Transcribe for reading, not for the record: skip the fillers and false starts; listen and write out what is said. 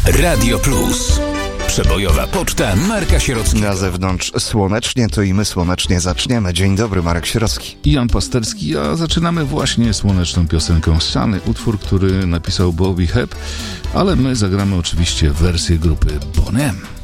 Radio Plus. Przebojowa poczta Marka Sierockiego. Na zewnątrz słonecznie, to i my słonecznie zaczniemy. Dzień dobry, Marek Sierocki. I Jan Pasterski, a zaczynamy właśnie słoneczną piosenką Sunny, utwór, który napisał Bobby Hebb, ale my zagramy oczywiście wersję grupy Boney M.